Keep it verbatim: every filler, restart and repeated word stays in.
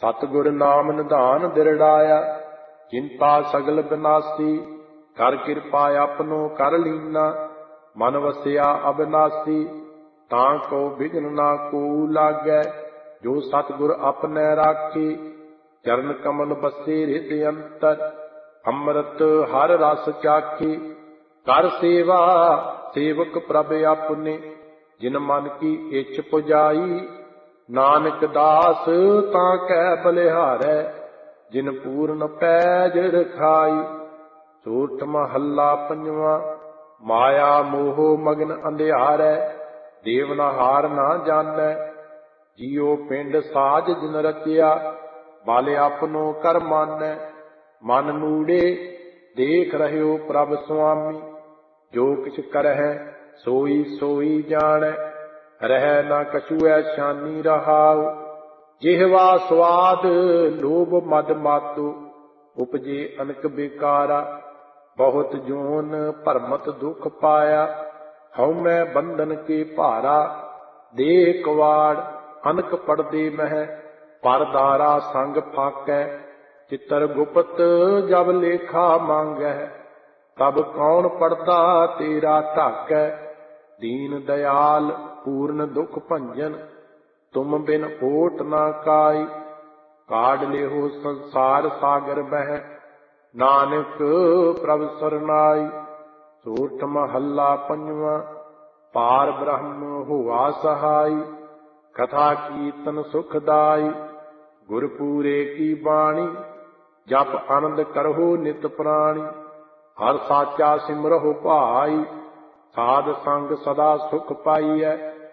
सतगुर नाम निधान दिरड़ाया, चिंता सगल विनाशी। कर कृपा अपनो कर लीना, मन वसिया अविनाशी। ताको बिघ्न ना को लागै, जो सतगुर अपने राखी। चरण कमल बसे हृदय अंतर, अमृत हर रस चाखी। कर सेवा सेवक प्रभ अपने, जिन मन की इच्छ पुजाई। नानक दास ताकै बलिहारै, जिन पूर्ण पैज रखाई। सोरठ महला पंजवा। माया मोह मगन अंधियारै, देवनाहार ना जानै। जियो पिंड साज जिन रचिया, बल अपनो कर मानै। मन मूड़े देख रहियो प्रभ स्वामी, जो किछ करहै सोई सोई जानै। रह न कछु ऐशानी रहाउ, जिहवा स्वाद लोभ मद मातु। उपजे अनक बेकारा, बहुत जोन भरमत दुख पाया। हऊ मैं बंधन के भारा, देह कवाड़ अनक पड़दे मह। परदारा संग फाकै, चितर गुप्त जब लेखा मांगै। तब कौन पड़दा तेरा ढाकै, दीन दयाल पूर्ण दुख भंजन। तुम बिन ओट ना काई, काढ़ लेहो संसार सागर बह। नानक प्रभ सरनाई। सोरठ महला पंजवा। पार ब्रह्म हुआ सहाई, कथा कीर्तन सुखदाई। गुरपूरे की बाणी, जप आनंद करहु नित प्राणी। हर साचा सिमरहु भाई, साध संग सदा सुख पाईऐ।